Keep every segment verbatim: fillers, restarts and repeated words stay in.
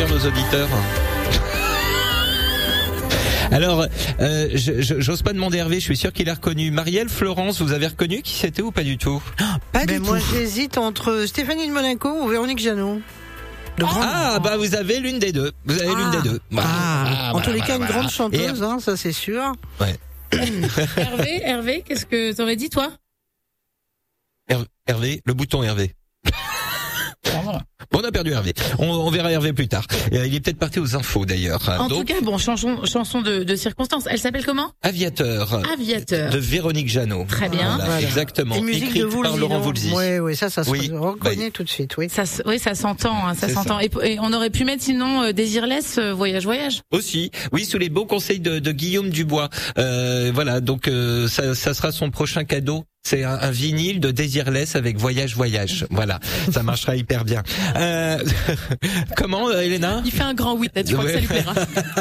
dire nos auditeurs. Alors, euh, je, je, j'ose pas demander Hervé, je suis sûr qu'il a reconnu. Marielle, Florence, vous avez reconnu qui c'était ou pas du tout? Pas Mais du moi, tout. j'hésite entre Stéphanie de Monaco ou Véronique Jeannot. De grande- Ah, bah vous avez l'une des deux. Vous avez Ah. l'une des deux. Voilà. Ah, Ah, en voilà, tous les cas, voilà, une grande voilà. chanteuse, hein, ça c'est sûr. Ouais. Hervé, Hervé, qu'est-ce que t'aurais dit, toi? Her- Hervé, le bouton Hervé. Bon, on a perdu Hervé. On, on verra Hervé plus tard. Euh, il est peut-être parti aux infos d'ailleurs. En Donc, tout cas, bon, chanson, chanson de, de circonstance. Elle s'appelle comment? Aviateur. Aviateur. De Véronique Jeannot. Très bien. Voilà, Voilà. exactement. Et musique Écrite de Woolsey. par Laurent Voulzy. Oui, oui, ça, ça se Oui. reconnaît Bah, tout de suite, oui. Ça, se- oui, ça s'entend, hein, ça C'est s'entend. Et, et on aurait pu mettre sinon euh, Désirless, euh, voyage, voyage. Aussi, oui, sous les beaux conseils de, de Guillaume Dubois. Euh, voilà, donc euh, ça, ça sera son prochain cadeau. C'est un, un vinyle de Désirless avec Voyage Voyage. Voilà, ça marchera hyper bien. Euh, comment, euh, Elena? Il fait un grand oui, peut-être. Je crois Ouais. que ça lui plaira.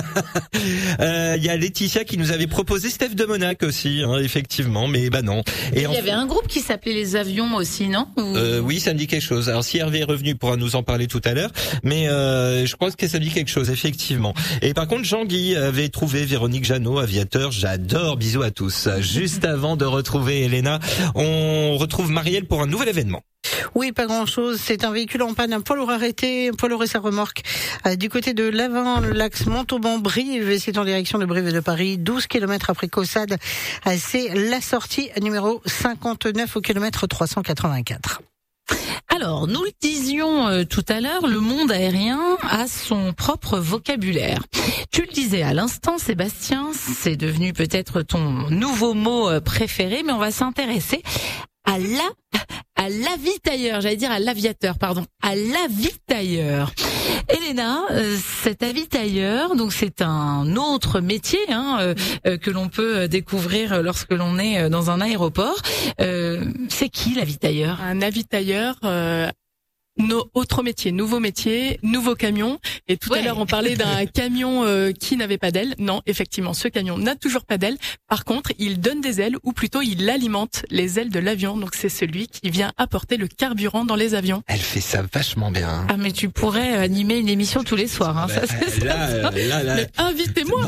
Euh, Il y a Laetitia qui nous avait proposé Steph de Monac aussi, hein, effectivement, mais bah non. Et Il en- y avait un groupe qui s'appelait Les Avions aussi, non? Ou- Euh, oui, ça me dit quelque chose. Alors si Hervé est revenu, il pourra nous en parler tout à l'heure. Mais euh, je crois que ça me dit quelque chose, effectivement. Et par contre, Jean-Guy avait trouvé Véronique Jeannot, Aviateur. J'adore. Bisous à tous. Juste avant de retrouver Elena, on retrouve Marielle pour un nouvel événement. Oui, pas grand-chose. C'est un véhicule en panne, un poids lourd arrêté, un poids lourd et sa remorque euh, du côté de Lavin, l'axe Montauban-Brive, et c'est en direction de Brive et de Paris, douze kilomètres après Caussade. Euh, c'est la sortie numéro cinquante-neuf au kilomètre trois cent quatre-vingt-quatre. Alors, nous le disions euh, tout à l'heure, le monde aérien a son propre vocabulaire. Tu le disais à l'instant, Sébastien, c'est devenu peut-être ton nouveau mot euh, préféré, mais on va s'intéresser à la à l'avitailleur, j'allais dire à l'aviateur, pardon, à l'avitailleur. Elena, euh, cet avitailleur, donc c'est un autre métier hein, euh, euh, que l'on peut découvrir lorsque l'on est dans un aéroport. Euh, c'est qui l'avitailleur? Un avitailleur, euh, no, autre métier, nouveau métier, nouveau camion. Et tout Ouais. à l'heure, on parlait d'un camion euh, qui n'avait pas d'aile. Non, effectivement, ce camion n'a toujours pas d'aile. Par contre, il donne des ailes, ou plutôt il alimente les ailes de l'avion. Donc c'est celui qui vient apporter le carburant dans les avions. Elle fait ça vachement bien. Ah mais tu pourrais animer une émission tous les soirs, hein, ça, c'est Là, ça. euh, là, là. Mais invitez-moi.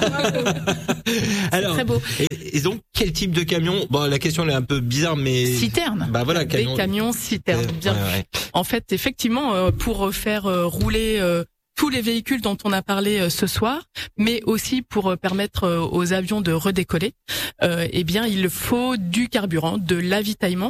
Alors, Très beau. et, et donc quel type de camion? Bon, la question elle est un peu bizarre, mais Citerne. bah voilà, Des camion. camions citernes. Euh, Bien. ouais, ouais. En fait, effectivement, euh, pour faire euh, rouler euh, tous les véhicules dont on a parlé euh, ce soir, mais aussi pour euh, permettre euh, aux avions de redécoller, euh, eh bien, il faut du carburant, de l'avitaillement.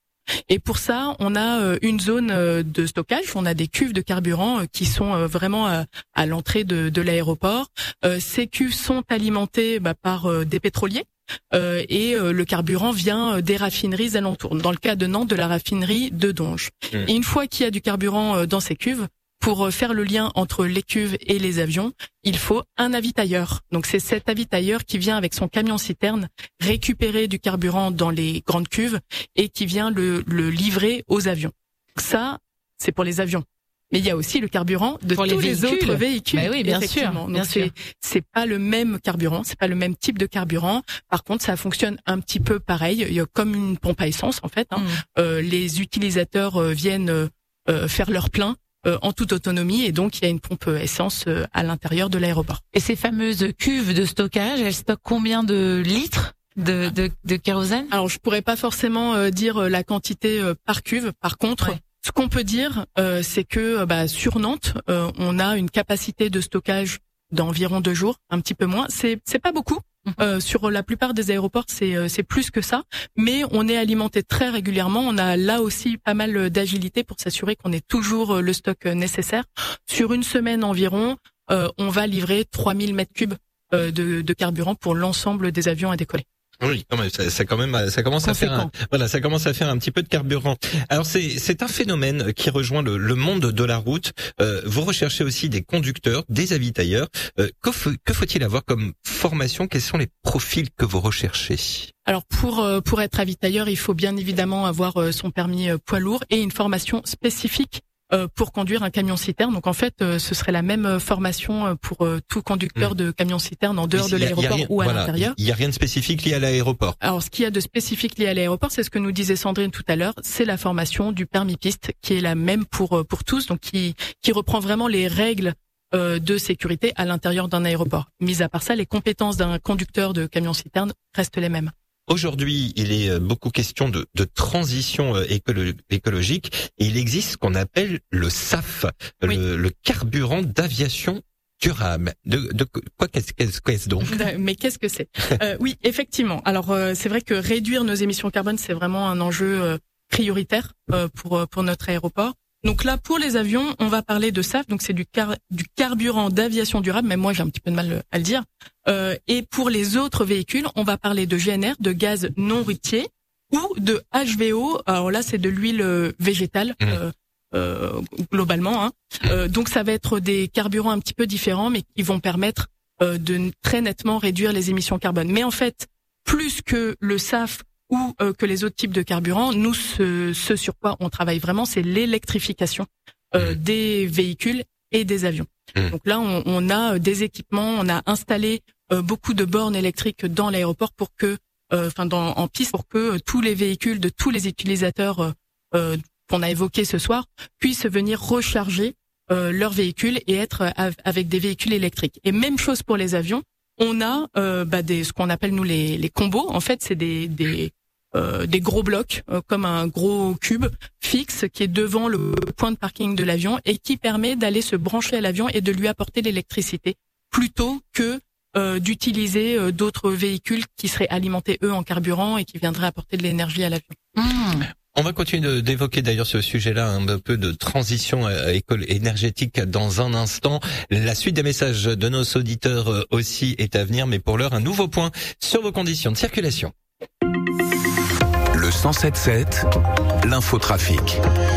Et pour ça, on a euh, une zone euh, de stockage, on a des cuves de carburant euh, qui sont euh, vraiment à, à l'entrée de, de l'aéroport. Euh, ces cuves sont alimentées bah, par euh, des pétroliers. Euh, et euh, le carburant vient euh, des raffineries alentours. Dans le cas de Nantes, de la raffinerie de Donge. Mmh. Et une fois qu'il y a du carburant euh, dans ces cuves, pour euh, faire le lien entre les cuves et les avions, il faut un avitailleur. Donc c'est cet avitailleur qui vient avec son camion citerne récupérer du carburant dans les grandes cuves et qui vient le, le livrer aux avions. Ça, c'est pour les avions. Mais il y a aussi le carburant de Pour les tous les, véhicules. autres véhicules. Bah oui, bien sûr, effectivement. bien Donc sûr. c'est c'est pas le même carburant, c'est pas le même type de carburant. Par contre, ça fonctionne un petit peu pareil. Il y a comme une pompe à essence en fait. Hein. Mm. Euh, les utilisateurs euh, viennent euh, euh, faire leur plein euh, en toute autonomie et donc il y a une pompe essence euh, à l'intérieur de l'aéroport. Et ces fameuses cuves de stockage, elles stockent combien de litres de, de, de kérosène? Alors je pourrais pas forcément euh, dire euh, la quantité euh, par cuve. Par contre, Ouais. ce qu'on peut dire, euh, c'est que euh, bah, sur Nantes, euh, on a une capacité de stockage d'environ deux jours, un petit peu moins. C'est c'est pas beaucoup. Euh, sur la plupart des aéroports, c'est euh, c'est plus que ça, mais on est alimenté très régulièrement. On a là aussi pas mal d'agilité pour s'assurer qu'on ait toujours euh, le stock euh, nécessaire. Sur une semaine environ, euh, on va livrer trois mille mètres cubes euh, de, de carburant pour l'ensemble des avions à décoller. Oui, quand même, ça, ça quand même, ça commence à faire, un, voilà, ça commence à faire un petit peu de carburant. Alors c'est, c'est un phénomène qui rejoint le, le monde de la route. Euh, vous recherchez aussi des conducteurs, des avitailleurs. Euh, que, faut, que faut-il avoir comme formation? Quels sont les profils que vous recherchez? Alors pour euh, pour être avitailleur, il faut bien évidemment avoir euh, son permis euh, poids lourd et une formation spécifique euh, pour conduire un camion citerne. Donc en fait, euh, ce serait la même euh, formation euh, pour euh, tout conducteur Mmh. de camion citerne en dehors Mais de il y a- il y a l'aéroport rien- ou à voilà, l'intérieur. Il y a rien de spécifique lié à l'aéroport. Alors, ce qu'il y a de spécifique lié à l'aéroport, c'est ce que nous disait Sandrine tout à l'heure, c'est la formation du permis piste qui est la même pour euh, pour tous, donc qui qui reprend vraiment les règles euh, de sécurité à l'intérieur d'un aéroport. Mis à part ça, les compétences d'un conducteur de camion-citerne restent les mêmes. Aujourd'hui, il est beaucoup question de, de transition écolo- écologique et il existe ce qu'on appelle le S A F, oui. le, le carburant d'aviation durable. De, de quoi qu'est-ce, qu'est-ce, qu'est-ce donc? Mais qu'est-ce que c'est? euh, Oui, effectivement. Alors euh, c'est vrai que réduire nos émissions carbone, c'est vraiment un enjeu euh, prioritaire euh, pour pour notre aéroport. Donc là, pour les avions, on va parler de S A F, donc c'est du, car, du carburant d'aviation durable, même moi j'ai un petit peu de mal à le dire. Euh, et pour les autres véhicules, on va parler de G N R, de gaz non routier, ou de H V O. Alors là, c'est de l'huile végétale, mmh. euh, euh, globalement. Hein. Euh, donc ça va être des carburants un petit peu différents, mais qui vont permettre euh, de très nettement réduire les émissions carbone. Mais en fait, plus que le S A F ou euh, que les autres types de carburants, nous, ce, ce sur quoi on travaille vraiment, c'est l'électrification euh, des véhicules et des avions. Mmh. Donc là, on, on a des équipements, on a installé euh, beaucoup de bornes électriques dans l'aéroport pour que, enfin, euh, en piste, pour que euh, tous les véhicules de tous les utilisateurs euh, qu'on a évoqués ce soir puissent venir recharger euh, leurs véhicules et être avec des véhicules électriques. Et même chose pour les avions. On a euh, bah, des, ce qu'on appelle nous les, les combos. En fait, c'est des, des Euh, des gros blocs, euh, comme un gros cube fixe qui est devant le point de parking de l'avion et qui permet d'aller se brancher à l'avion et de lui apporter l'électricité plutôt que euh, d'utiliser euh, d'autres véhicules qui seraient alimentés eux en carburant et qui viendraient apporter de l'énergie à l'avion. Mmh. On va continuer d'évoquer d'ailleurs ce sujet-là, un peu de transition énergétique dans un instant. La suite des messages de nos auditeurs aussi est à venir, mais pour l'heure, un nouveau point sur vos conditions de circulation. Le cent sept sept, l'infotrafic.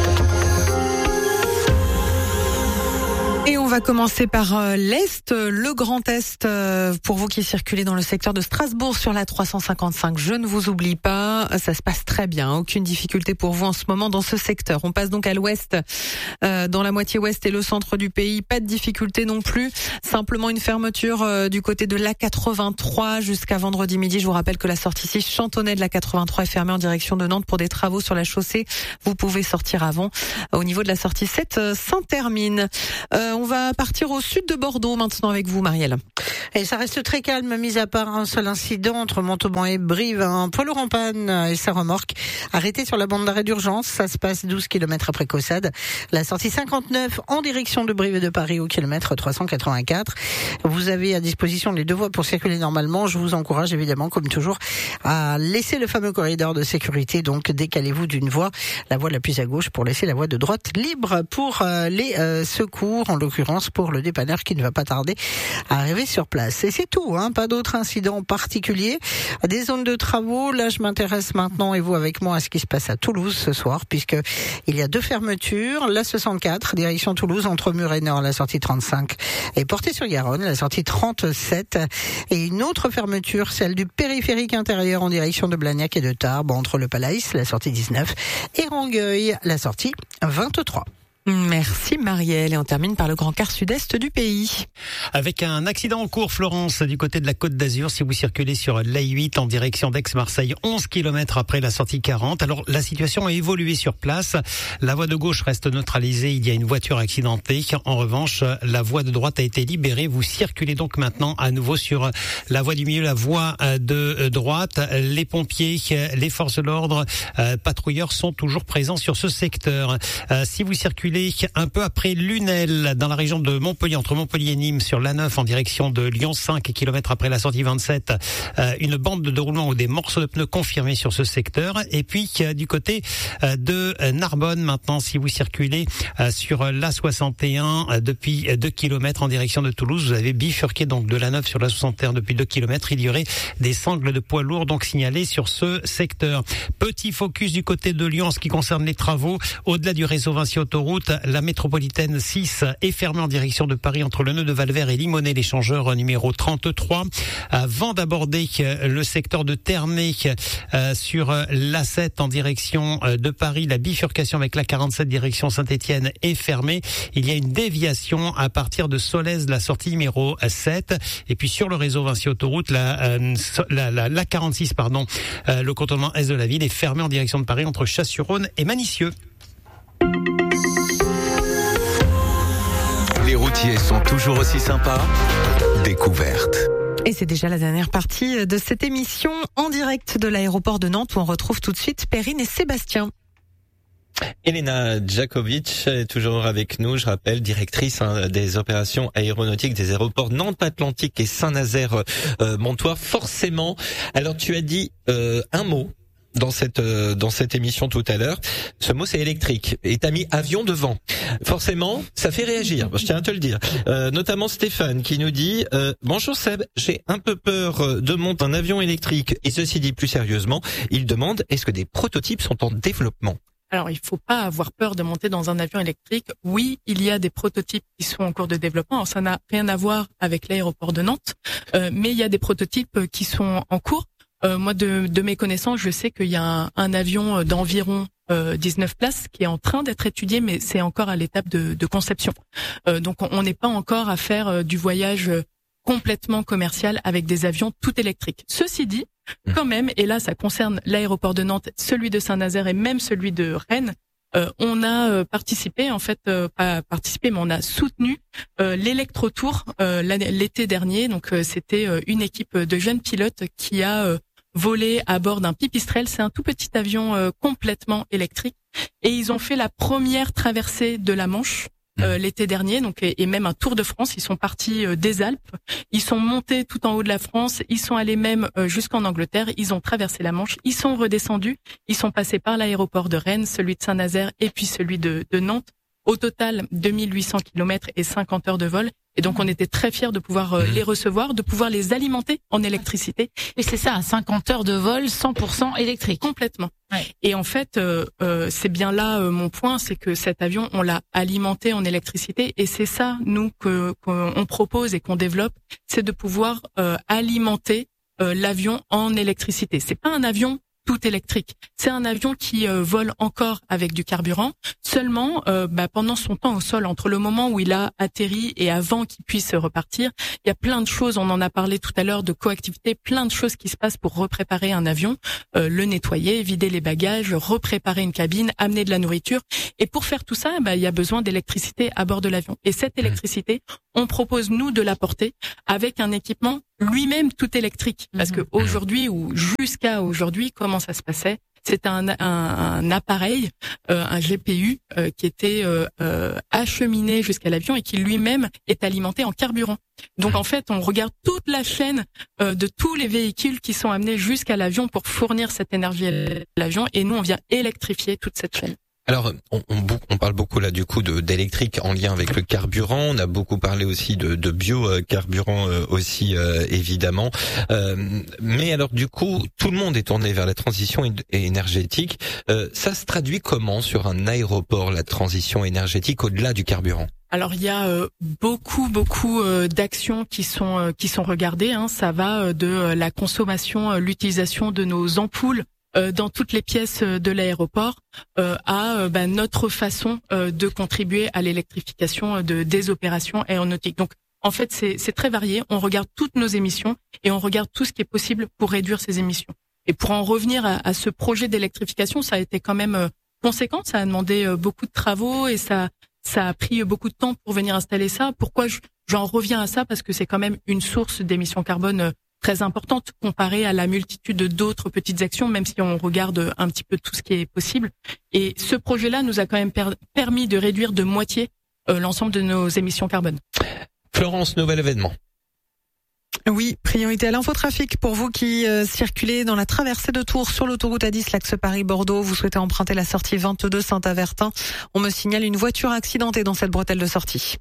Et on va commencer par euh, l'Est, le Grand Est, euh, pour vous qui circulez dans le secteur de Strasbourg sur la trois cent cinquante-cinq. Je ne vous oublie pas, ça se passe très bien, aucune difficulté pour vous en ce moment dans ce secteur. On passe donc à l'Ouest, euh, dans la moitié Ouest et le centre du pays, pas de difficulté non plus, simplement une fermeture euh, du côté de l'A quatre-vingt-trois jusqu'à vendredi midi. Je vous rappelle que la sortie six Chantonnay de l'A quatre-vingt-trois est fermée en direction de Nantes pour des travaux sur la chaussée. Vous pouvez sortir avant. Au niveau de la sortie sept, euh, Saint-Termine. Euh, On va partir au sud de Bordeaux maintenant avec vous, Marielle. Et ça reste très calme, mis à part un seul incident entre Montauban et Brive. Un poids lourd en panne et sa remorque arrêté sur la bande d'arrêt d'urgence. Ça se passe douze kilomètres après Caussade. La sortie cinquante-neuf en direction de Brive et de Paris au kilomètre trois cent quatre-vingt-quatre. Vous avez à disposition les deux voies pour circuler normalement. Je vous encourage évidemment, comme toujours, à laisser le fameux corridor de sécurité. Donc décalez-vous d'une voie, la voie la plus à gauche, pour laisser la voie de droite libre pour euh, les euh, secours, en l'occurrence pour le dépanneur qui ne va pas tarder à arriver sur place. Et c'est tout, hein, pas d'autres incidents particuliers. Des zones de travaux, là je m'intéresse maintenant, et vous avec moi, à ce qui se passe à Toulouse ce soir, puisque il y a deux fermetures. La soixante-quatre, direction Toulouse, entre Muret-Nord, la sortie trente-cinq, et Portée-sur-Garonne, la sortie trente-sept. Et une autre fermeture, celle du périphérique intérieur en direction de Blagnac et de Tarbes, entre le Palaïs, la sortie dix-neuf, et Rangueil, la sortie vingt-trois. Merci Marielle, et on termine par le grand quart sud-est du pays. Avec un accident en cours, Florence, du côté de la Côte d'Azur, si vous circulez sur l'A huit en direction d'Aix-Marseille, onze kilomètres après la sortie quarante. Alors la situation a évolué sur place. La voie de gauche reste neutralisée, il y a une voiture accidentée. En revanche, la voie de droite a été libérée. Vous circulez donc maintenant à nouveau sur la voie du milieu, la voie de droite. Les pompiers, les forces de l'ordre, euh, patrouilleurs sont toujours présents sur ce secteur. Euh, si vous circulez un peu après Lunel, dans la région de Montpellier, entre Montpellier et Nîmes, sur l'A neuf en direction de Lyon, cinq kilomètres après la sortie vingt-sept, euh, une bande de déroulement ou des morceaux de pneus confirmés sur ce secteur. Et puis euh, du côté euh, de Narbonne, maintenant, si vous circulez euh, sur l'A soixante et un euh, depuis deux kilomètres en direction de Toulouse, vous avez bifurqué donc de l'A neuf sur l'A soixante et un depuis deux kilomètres. Il y aurait des sangles de poids lourds donc signalés sur ce secteur. Petit focus du côté de Lyon en ce qui concerne les travaux. Au-delà du réseau Vinci Autoroute, la métropolitaine six est fermée en direction de Paris entre le nœud de Valvert et Limonest, l'échangeur numéro trente-trois. Avant d'aborder le secteur de Ternay euh, sur l'A sept en direction de Paris, la bifurcation avec l'A quarante-sept direction Saint-Étienne est fermée. Il y a une déviation à partir de Solèze, la sortie numéro sept. Et puis sur le réseau Vinci Autoroute, la, euh, la, la, la quarante-six, pardon, euh, le contournement est de la ville est fermé en direction de Paris entre Chasse-sur-Rhône et Manicieux. Les routiers. métiers sont toujours aussi sympas. Découverte. Et c'est déjà la dernière partie de cette émission en direct de l'aéroport de Nantes où on retrouve tout de suite Perrine et Sébastien. Elena Djakovic est toujours avec nous, je rappelle, directrice hein, des opérations aéronautiques des aéroports Nantes-Atlantique et Saint-Nazaire-Montoire. Euh, Forcément, alors tu as dit euh, un mot dans cette euh, dans cette émission tout à l'heure. Ce mot c'est électrique et t'as mis avion devant. Forcément, ça fait réagir. Je tiens à te le dire. Euh, notamment Stéphane qui nous dit euh, bonjour Seb, j'ai un peu peur de monter un avion électrique. Et ceci dit plus sérieusement, il demande est-ce que des prototypes sont en développement? Alors, il faut pas avoir peur de monter dans un avion électrique. Oui, il y a des prototypes qui sont en cours de développement. Alors, ça n'a rien à voir avec l'aéroport de Nantes, euh, mais il y a des prototypes qui sont en cours. Euh, moi, de, de mes connaissances, je sais qu'il y a un, un avion d'environ euh, dix-neuf places qui est en train d'être étudié, mais c'est encore à l'étape de, de conception. Euh, donc, on n'est pas encore à faire euh, du voyage complètement commercial avec des avions tout électriques. Ceci dit, quand même, et là ça concerne l'aéroport de Nantes, celui de Saint-Nazaire et même celui de Rennes, euh, on a euh, participé, en fait, euh, pas participé, mais on a soutenu euh, l'Electro-Tour euh, l'été dernier. Donc euh, c'était euh, une équipe de jeunes pilotes qui a euh, volé à bord d'un Pipistrel. C'est un tout petit avion euh, complètement électrique. Et ils ont fait la première traversée de la Manche. Euh, l'été dernier, donc et, et même un Tour de France. Ils sont partis euh, des Alpes, ils sont montés tout en haut de la France, ils sont allés même euh, jusqu'en Angleterre, ils ont traversé la Manche, ils sont redescendus, ils sont passés par l'aéroport de Rennes, celui de Saint-Nazaire et puis celui de, de Nantes. Au total, deux mille huit cents kilomètres et cinquante heures de vol. Et donc, on était très fiers de pouvoir euh, les recevoir, de pouvoir les alimenter en électricité. Et c'est ça, cinquante heures de vol, cent pour cent électrique. Complètement. Ouais. Et en fait, euh, euh, c'est bien là euh, mon point, c'est que cet avion, on l'a alimenté en électricité. Et c'est ça, nous, que qu'on propose et qu'on développe, c'est de pouvoir euh, alimenter euh, l'avion en électricité. C'est pas un avion tout électrique. C'est un avion qui euh, vole encore avec du carburant. Seulement, euh, bah, pendant son temps au sol, entre le moment où il a atterri et avant qu'il puisse repartir, il y a plein de choses. On en a parlé tout à l'heure de coactivité, plein de choses qui se passent pour repréparer un avion, euh, le nettoyer, vider les bagages, repréparer une cabine, amener de la nourriture. Et pour faire tout ça, bah, il y a besoin d'électricité à bord de l'avion. Et cette électricité, on propose nous de l'apporter avec un équipement lui-même tout électrique. Parce que aujourd'hui ou jusqu'à aujourd'hui, comment ça se passait? C'est un, un, un appareil, euh, un G P U euh, qui était euh, euh, acheminé jusqu'à l'avion et qui lui-même est alimenté en carburant. Donc en fait, on regarde toute la chaîne euh, de tous les véhicules qui sont amenés jusqu'à l'avion pour fournir cette énergie à l'avion, et nous on vient électrifier toute cette chaîne. Alors, on, on, on parle beaucoup là du coup de d'électrique en lien avec le carburant. On a beaucoup parlé aussi de, de biocarburant euh, aussi euh, évidemment. Euh, mais alors du coup, tout le monde est tourné vers la transition énergétique. Euh, ça se traduit comment sur un aéroport, la transition énergétique au-delà du carburant? Alors il y a euh, beaucoup beaucoup euh, d'actions qui sont euh, qui sont regardées. Hein. Ça va euh, de euh, la consommation, euh, l'utilisation de nos ampoules dans toutes les pièces de l'aéroport euh, à euh, bah, notre façon euh, de contribuer à l'électrification de des opérations aéronautiques. Donc en fait c'est c'est très varié, on regarde toutes nos émissions et on regarde tout ce qui est possible pour réduire ces émissions. Et pour en revenir à, à ce projet d'électrification, ça a été quand même euh, conséquent, ça a demandé euh, beaucoup de travaux et ça ça a pris beaucoup de temps pour venir installer ça. Pourquoi je, j'en reviens à ça? Parce que c'est quand même une source d'émissions carbone euh, très importante comparée à la multitude d'autres petites actions, même si on regarde un petit peu tout ce qui est possible. Et ce projet-là nous a quand même per- permis de réduire de moitié euh, l'ensemble de nos émissions carbone. Florence, nouvel événement. Oui, priorité à l'infotrafic pour vous qui euh, circulez dans la traversée de Tours sur l'autoroute A dix, l'axe Paris-Bordeaux. Vous souhaitez emprunter la sortie vingt-deux Saint-Avertin. On me signale une voiture accidentée dans cette bretelle de sortie.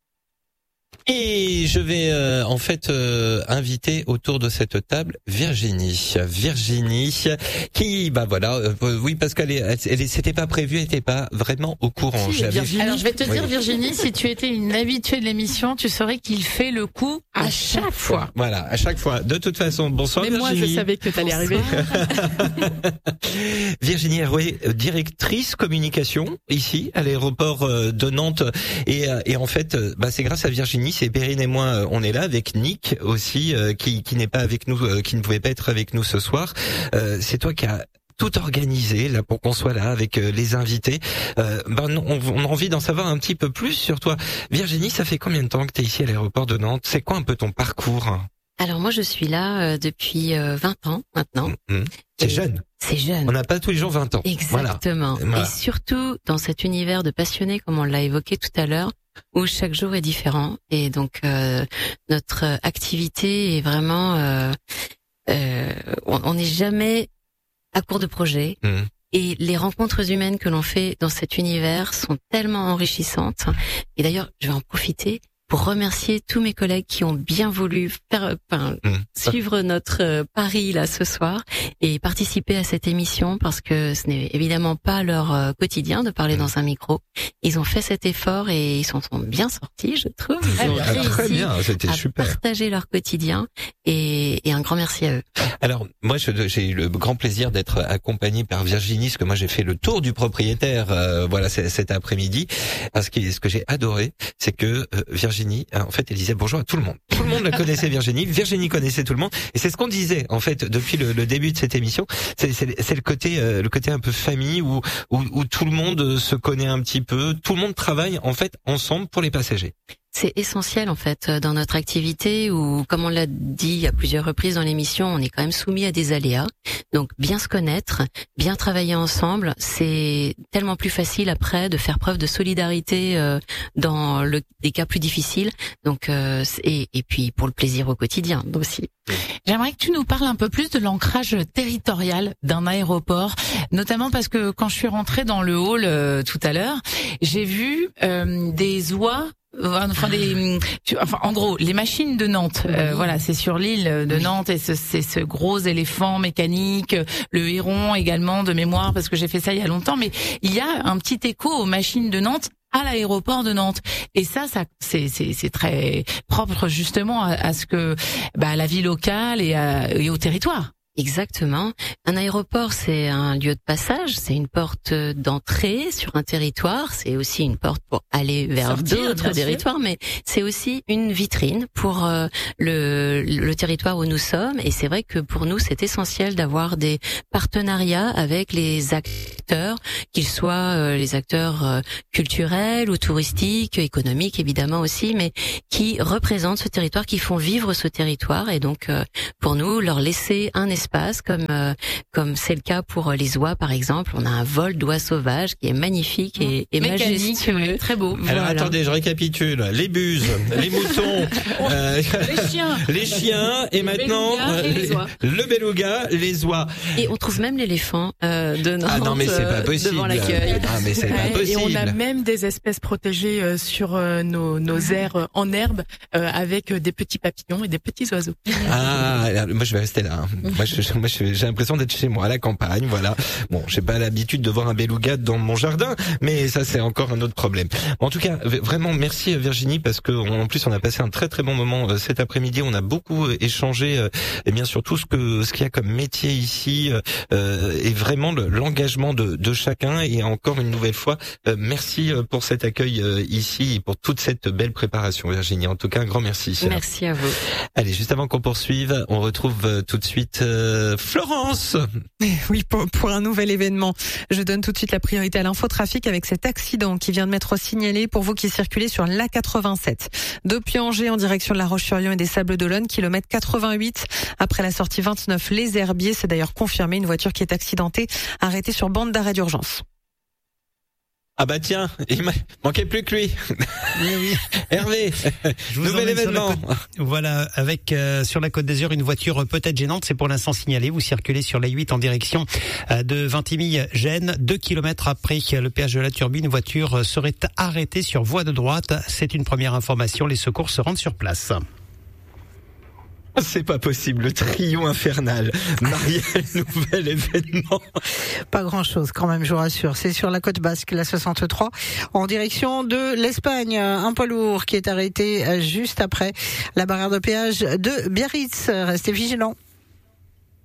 Et je vais euh, en fait euh, inviter autour de cette table Virginie, Virginie, qui bah voilà, euh, oui parce qu'elle est, elle, elle c'était pas prévu, elle était pas vraiment au courant. Si, Virginie. Alors je vais te oui. dire Virginie, si tu étais une habituée de l'émission, tu saurais qu'il fait le coup à chaque fois. Voilà, à chaque fois. De toute façon, bonsoir Mais Virginie. moi je savais que t'allais arriver. Virginie Hervé, directrice communication ici à l'aéroport de Nantes, et, et en fait, bah c'est grâce à Virginie. C'est Perrine et moi, on est là avec Nick aussi, euh, qui, qui n'est pas avec nous, euh, qui ne pouvait pas être avec nous ce soir. Euh, c'est toi qui as tout organisé là pour qu'on soit là avec euh, les invités. Euh, ben on, on a envie d'en savoir un petit peu plus sur toi. Virginie, ça fait combien de temps que tu es ici à l'aéroport de Nantes? C'est quoi un peu ton parcours? Alors moi je suis là euh, depuis euh, vingt ans maintenant. Mmh. C'est Et jeune. C'est jeune. On n'a pas tous les jours vingt ans. Exactement. Voilà. Et surtout dans cet univers de passionnés comme on l'a évoqué tout à l'heure, où chaque jour est différent. Et donc euh, notre activité est vraiment, euh, euh, on n'est jamais à court de projets. Mmh. Et les rencontres humaines que l'on fait dans cet univers sont tellement enrichissantes. Et d'ailleurs, je vais en profiter pour remercier tous mes collègues qui ont bien voulu faire, enfin, mmh. suivre notre euh, pari là ce soir et participer à cette émission, parce que ce n'est évidemment pas leur euh, quotidien de parler mmh. dans un micro. Ils ont fait cet effort et ils s'en sont bien sortis, je trouve. Ils ont ah, réussi très bien, c'était à super. partager leur quotidien et, et un grand merci à eux. Alors moi je, j'ai eu le grand plaisir d'être accompagné par Virginie, parce que moi j'ai fait le tour du propriétaire euh, voilà cet après-midi. Parce que ce que j'ai adoré, c'est que euh, Virginie en fait, elle disait bonjour à tout le monde. Tout le monde la connaissait, Virginie. Virginie connaissait tout le monde. Et c'est ce qu'on disait, en fait, depuis le, le début de cette émission. C'est, c'est, c'est le côté, euh, le côté un peu famille où, où, où tout le monde se connaît un petit peu. Tout le monde travaille, en fait, ensemble pour les passagers. C'est essentiel en fait dans notre activité où, comme on l'a dit à plusieurs reprises dans l'émission, on est quand même soumis à des aléas. Donc bien se connaître, bien travailler ensemble, c'est tellement plus facile après de faire preuve de solidarité euh, dans le, des cas plus difficiles. Donc euh, et, et puis pour le plaisir au quotidien aussi. J'aimerais que tu nous parles un peu plus de l'ancrage territorial d'un aéroport, notamment parce que quand je suis rentrée dans le hall euh, tout à l'heure, j'ai vu euh, des oies. Enfin des, tu, enfin en gros les machines de Nantes, euh, voilà, c'est sur l'île de Nantes et ce, c'est ce gros éléphant mécanique, le héron également de mémoire parce que j'ai fait ça il y a longtemps, mais il y a un petit écho aux machines de Nantes à l'aéroport de Nantes et ça, ça c'est c'est, c'est très propre justement à, à ce que bah, à la vie locale et, à, et au territoire. Exactement. Un aéroport, c'est un lieu de passage, c'est une porte d'entrée sur un territoire, c'est aussi une porte pour aller vers Sortir, d'autres territoires, sûr. Mais c'est aussi une vitrine pour euh, le, le territoire où nous sommes. Et c'est vrai que pour nous, c'est essentiel d'avoir des partenariats avec les acteurs, qu'ils soient euh, les acteurs euh, culturels ou touristiques, économiques évidemment aussi, mais qui représentent ce territoire, qui font vivre ce territoire. Et donc, euh, pour nous, leur laisser un espace comme euh, comme c'est le cas pour les oies par exemple. On a un vol d'oies sauvages qui est magnifique et, et majestueux, très beau. Alors voilà. Attendez, je récapitule. Les buses, les moutons, euh, les chiens, les chiens et les maintenant euh, et les les, le beluga, les oies. Et on trouve même l'éléphant euh, de Nantes. Ah non mais c'est pas possible. Devant l'accueil. Ah mais c'est pas possible. Et on a même des espèces protégées euh, sur euh, nos nos aires en herbe euh, avec des petits papillons et des petits oiseaux. Ah, moi je vais rester là. Hein. Moi je Moi, j'ai l'impression d'être chez moi à la campagne, voilà. Bon, j'ai pas l'habitude de voir un beluga dans mon jardin, mais ça c'est encore un autre problème. En tout cas, vraiment merci Virginie parce que en plus on a passé un très très bon moment cet après-midi. On a beaucoup échangé, et bien sûr tout ce que ce qu'il y a comme métier ici euh, et vraiment le, l'engagement de, de chacun. Et encore une nouvelle fois, euh, merci pour cet accueil euh, ici et pour toute cette belle préparation, Virginie. En tout cas, un grand merci. Merci à vous. Allez, juste avant qu'on poursuive, on retrouve euh, tout de suite. Euh, Florence. Oui, pour, pour un nouvel événement. Je donne tout de suite la priorité à l'infotrafic avec cet accident qui vient de m'être signalé pour vous qui circulez sur l'A quatre-vingt-sept. Depuis Angers en direction de La Roche-sur-Yon et des Sables-d'Olonne, kilomètre quatre-vingt-huit. Après la sortie vingt-neuf, Les Herbiers, c'est d'ailleurs confirmé, une voiture qui est accidentée, arrêtée sur bande d'arrêt d'urgence. Ah bah tiens, il manquait plus que lui. Oui, oui. Hervé, je vous nouvel événement. Côte, voilà, avec euh, sur la Côte d'Azur une voiture peut-être gênante, c'est pour l'instant signalé. Vous circulez sur l'A huit en direction euh, de Vintimille-Gênes. Deux kilomètres après le péage de la Turbine, une voiture serait arrêtée sur voie de droite. C'est une première information. Les secours se rendent sur place. C'est pas possible, le trio infernal. Marielle, nouvel événement. Pas grand chose quand même, je vous rassure. C'est sur la côte basque, la soixante-trois, en direction de l'Espagne. Un poids lourd qui est arrêté juste après la barrière de péage de Biarritz. Restez vigilants.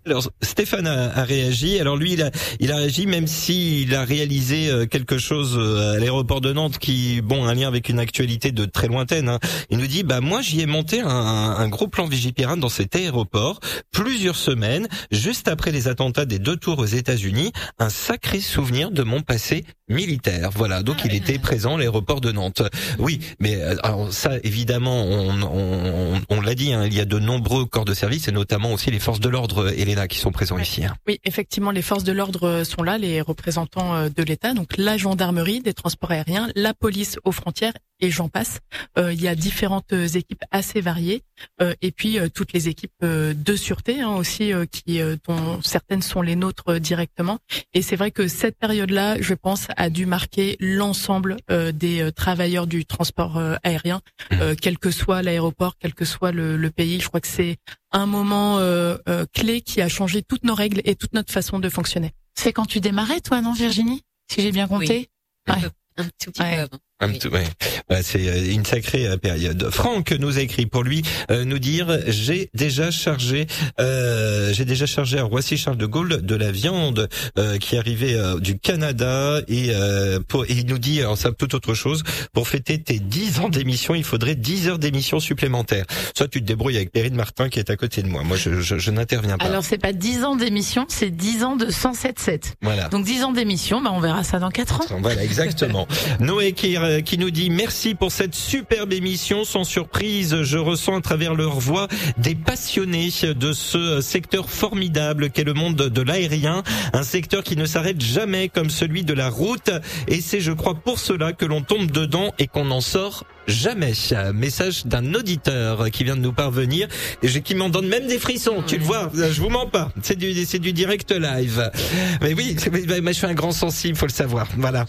Alors Stéphane a, a réagi. Alors lui, il a, il a réagi même s'il a réalisé quelque chose à l'aéroport de Nantes qui, bon, un lien avec une actualité de très lointaine. Hein. Il nous dit, bah moi, j'y ai monté un, un gros plan Vigipirate dans cet aéroport plusieurs semaines, juste après les attentats des deux tours aux États-Unis. Un sacré souvenir de mon passé militaire. Voilà, donc il était présent à l'aéroport de Nantes. Oui, mais alors ça, évidemment, on, on, on l'a dit, hein, il y a de nombreux corps de service et notamment aussi les forces de l'ordre, Elena, qui sont présents ouais. ici. Hein. Oui, effectivement, les forces de l'ordre sont là, les représentants de l'État, donc la gendarmerie, des transports aériens, la police aux frontières et j'en passe. Euh, il y a différentes équipes assez variées euh, et puis euh, toutes les équipes euh, de sûreté hein, aussi, euh, qui euh, dont certaines sont les nôtres euh, directement. Et c'est vrai que cette période-là, je pense, a dû marquer l'ensemble euh, des euh, travailleurs du transport euh, aérien, euh, quel que soit l'aéroport, quel que soit le, le pays. Je crois que c'est un moment euh, euh, clé qui a changé toutes nos règles et toute notre façon de fonctionner. C'est quand tu démarrais, toi, non, Virginie? Si j'ai bien compté. Oui. Ouais. Un tout petit ouais. peu avant. Un oui. ouais. Bah, c'est une sacrée période. Franck nous a écrit pour lui euh, nous dire j'ai déjà chargé euh, j'ai déjà chargé à Roissy Charles de Gaulle de la viande euh, qui arrivait euh, du Canada et, euh, pour, et il nous dit alors ça toute autre chose, pour fêter tes dix ans d'émission il faudrait dix heures d'émission supplémentaires. Soit tu te débrouilles avec Perrine Martin qui est à côté de moi. Moi je, je, je n'interviens pas. Alors c'est pas dix ans d'émission, c'est dix ans de cent sept sept. Voilà. Donc dix ans d'émission, bah on verra ça dans quatre ans. Voilà, exactement. Noé qui qui nous dit merci pour cette superbe émission. Sans surprise, je ressens à travers leur voix des passionnés de ce secteur formidable qu'est le monde de l'aérien, un secteur qui ne s'arrête jamais comme celui de la route, et c'est je crois pour cela que l'on tombe dedans et qu'on n'en sort jamais. Message d'un auditeur qui vient de nous parvenir et qui m'en donne même des frissons. Tu le vois, je vous mens pas. C'est du c'est du direct live. Mais oui, mais je suis un grand sensible, faut le savoir. Voilà.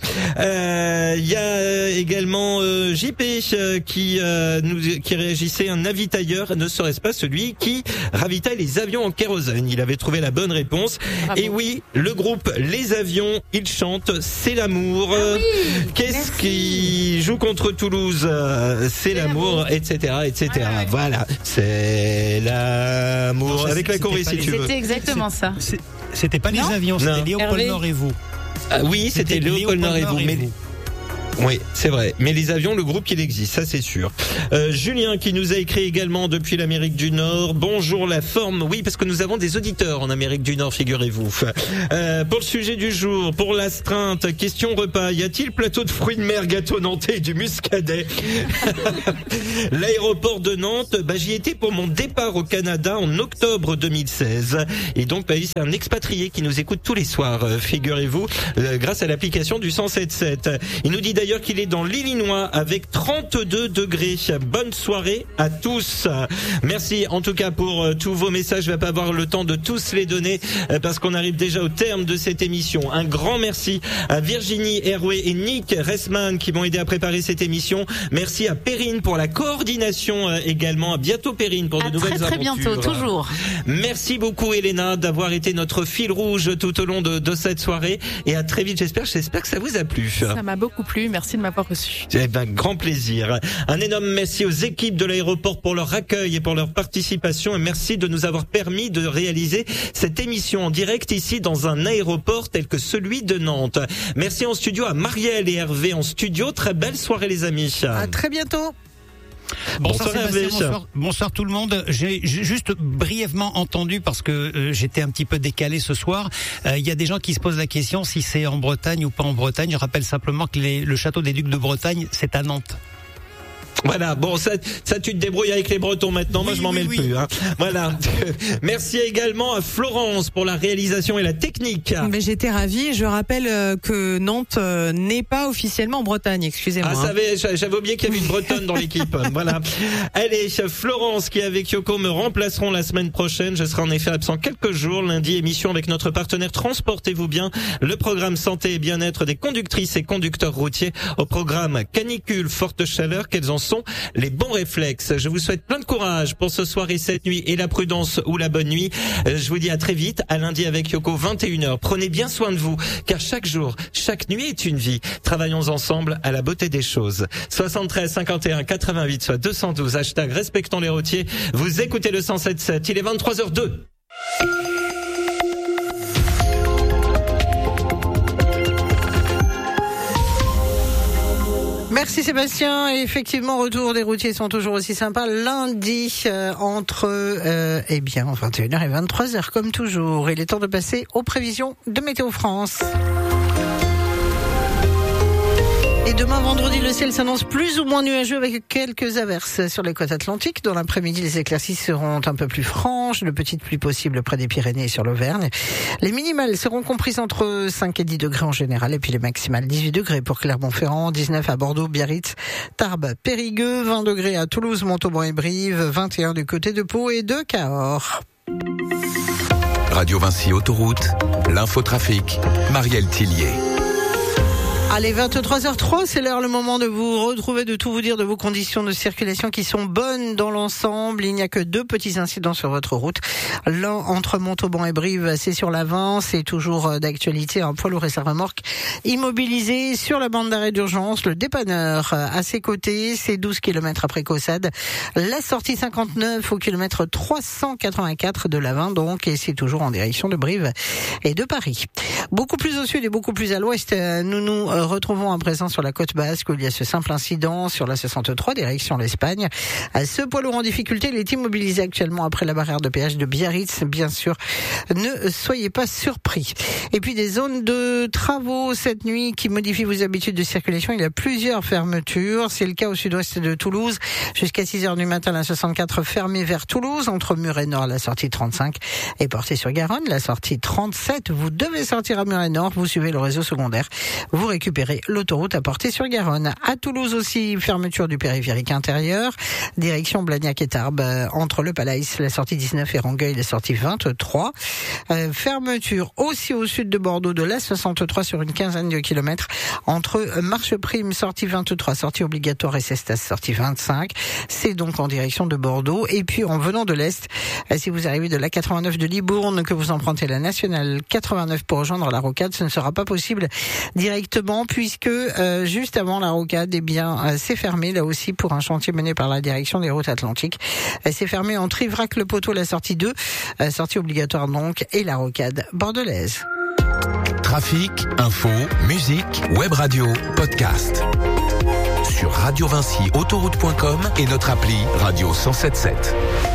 Euh, il y a également euh, J P qui euh, nous qui réagissait, un avitailleur ne serait-ce pas celui qui ravitaille les avions en kérosène? Il avait trouvé la bonne réponse. Bravo. Et oui, le groupe Les Avions, ils chantent C'est l'amour. Ah oui, qu'est-ce qui joue contre Toulouse? C'est l'amour, et cetera, et cetera. Ouais, ouais. Voilà, c'est l'amour. Non, avec la Corée, si tu veux. C'était exactement ça. C'était pas les non avions, c'était Léopold Nord et vous. Ah oui, c'était Léopold Nord et vous. Mais oui, c'est vrai. Mais les avions, le groupe, il existe, ça c'est sûr. Euh, Julien qui nous a écrit également depuis l'Amérique du Nord. Bonjour la forme. Oui, parce que nous avons des auditeurs en Amérique du Nord, figurez-vous. Euh, pour le sujet du jour, pour l'astreinte, question repas. Y a-t-il plateau de fruits de mer, gâteau nantais et du muscadet? L'aéroport de Nantes, bah, j'y étais pour mon départ au Canada en octobre deux mille seize. Et donc, bah, c'est un expatrié qui nous écoute tous les soirs, euh, figurez-vous, euh, grâce à l'application du cent sept sept. Il nous dit d'ailleurs D'ailleurs qu'il est dans l'Illinois avec trente-deux degrés. Bonne soirée à tous. Merci en tout cas pour euh, tous vos messages. Je vais pas avoir le temps de tous les donner euh, parce qu'on arrive déjà au terme de cette émission. Un grand merci à Virginie Hervé et Nick Ressman qui m'ont aidé à préparer cette émission. Merci à Perrine pour la coordination euh, également. À bientôt Perrine pour de à nouvelles très, très aventures. Bientôt, toujours. Merci beaucoup Elena d'avoir été notre fil rouge tout au long de, de cette soirée et à très vite j'espère. J'espère que ça vous a plu. Ça m'a beaucoup plu. Merci de m'avoir reçu. C'est un grand plaisir. Un énorme merci aux équipes de l'aéroport pour leur accueil et pour leur participation et merci de nous avoir permis de réaliser cette émission en direct ici dans un aéroport tel que celui de Nantes. Merci en studio à Marielle et Hervé en studio. Très belle soirée les amis. À très bientôt. Bonsoir, bonsoir, bonsoir, bonsoir tout le monde. J'ai juste brièvement entendu parce que euh, j'étais un petit peu décalé ce soir. Il euh, y a des gens qui se posent la question si c'est en Bretagne ou pas en Bretagne. Je rappelle simplement que les, le château des Ducs de Bretagne, c'est à Nantes. Voilà, bon, ça, ça tu te débrouilles avec les Bretons maintenant, oui, moi je m'en oui, mêle oui. plus. Hein. Voilà. Merci également à Florence pour la réalisation et la technique. Mais j'étais ravie. Je rappelle que Nantes n'est pas officiellement en Bretagne, excusez-moi. Ah, hein. J'avais oublié qu'il y avait une Bretonne dans l'équipe. Voilà. Allez, Florence qui avec Yoko me remplaceront la semaine prochaine. Je serai en effet absent quelques jours. Lundi, émission avec notre partenaire Transportez-vous bien, le programme santé et bien-être des conductrices et conducteurs routiers. Au programme canicule, forte chaleur, quels en sont les bons réflexes. Je vous souhaite plein de courage pour ce soir et cette nuit et la prudence ou la bonne nuit. Je vous dis à très vite, à lundi avec Yoko, vingt et une heures. Prenez bien soin de vous, car chaque jour, chaque nuit est une vie. Travaillons ensemble à la beauté des choses. soixante-treize cinquante et un quatre-vingt-huit, soit deux cent douze, hashtag respectons les routiers. Vous écoutez le cent sept sept, il est vingt-trois heures deux. Merci Sébastien. Et effectivement, retour des routiers sont toujours aussi sympas lundi euh, entre euh, eh bien vingt et une heures et vingt-trois heures comme toujours. Il est temps de passer aux prévisions de Météo France. Et demain vendredi, le ciel s'annonce plus ou moins nuageux avec quelques averses sur les côtes atlantiques. Dans l'après-midi, les éclaircies seront un peu plus franches, de petites pluies possibles près des Pyrénées et sur l'Auvergne. Les minimales seront comprises entre cinq et dix degrés en général, et puis les maximales dix-huit degrés pour Clermont-Ferrand, dix-neuf à Bordeaux, Biarritz, Tarbes, Périgueux, vingt degrés à Toulouse, Montauban et Brive, vingt et un du côté de Pau et de Cahors. Radio Vinci Autoroute, l'infotrafic, Marielle Tillier. Allez, vingt-trois heures trois, c'est l'heure, le moment de vous retrouver, de tout vous dire de vos conditions de circulation qui sont bonnes dans l'ensemble. Il n'y a que deux petits incidents sur votre route. L'un entre Montauban et Brive, c'est sur l'avant, c'est toujours d'actualité, un poids lourd remorque immobilisé sur la bande d'arrêt d'urgence. Le dépanneur à ses côtés, c'est douze kilomètres après Caussade. La sortie cinquante-neuf au kilomètre trois cent quatre-vingt-quatre de l'Avin, donc, et c'est toujours en direction de Brive et de Paris. Beaucoup plus au sud et beaucoup plus à l'ouest, nous nous retrouvons à présent sur la côte basque où il y a ce simple incident sur la soixante-trois direction l'Espagne. Ce poids lourd en difficulté, il est immobilisé actuellement après la barrière de péage de Biarritz. Bien sûr, ne soyez pas surpris. Et puis des zones de travaux cette nuit qui modifient vos habitudes de circulation. Il y a plusieurs fermetures. C'est le cas au sud-ouest de Toulouse. Jusqu'à six heures du matin, la soixante-quatre fermée vers Toulouse, entre Muret-Nord, la sortie trente-cinq et Portée-sur-Garonne, la sortie trente-sept. Vous devez sortir à Muret-Nord, vous suivez le réseau secondaire. Vous récupérez l'autoroute à Portée-sur-Garonne. À Toulouse aussi, fermeture du périphérique intérieur, direction Blagnac et Tarbes, euh, entre le Palais, la sortie dix-neuf et Rangueil, la sortie vingt-trois. Euh, fermeture aussi au sud de Bordeaux de la soixante-trois sur une quinzaine de kilomètres, entre Marche Prime, sortie vingt-trois, sortie obligatoire et Cestas, sortie vingt-cinq. C'est donc en direction de Bordeaux. Et puis en venant de l'Est, euh, si vous arrivez de la quatre-vingt-neuf de Libourne, que vous empruntez la nationale quatre-vingt-neuf pour rejoindre la rocade, ce ne sera pas possible directement, puisque euh, juste avant la rocade, eh bien, euh, c'est fermé là aussi pour un chantier mené par la direction des routes atlantiques. Euh, c'est fermé entre Ivrac-le-Poteau, la sortie deux, euh, sortie obligatoire donc, et la rocade bordelaise. Trafic, info, musique, web radio, podcast. Sur radio vinci autoroute point com et notre appli Radio cent soixante-sept.